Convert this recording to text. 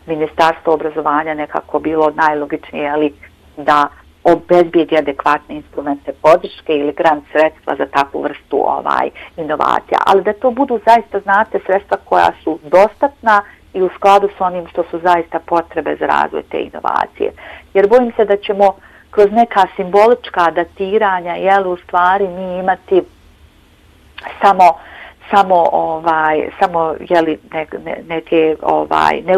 Ministarstvo obrazovanja nekako bilo najlogičnije, ali da obezbijedi adekvatne instrumente podrške ili grant sredstva za takvu vrstu inovacija. Ali da to budu zaista, znate, sredstva koja su dostatna i u skladu s onim što su zaista potrebe za razvoj te inovacije. Jer bojim se da ćemo kroz neka simbolička datiranja, u stvari mi imati samo neke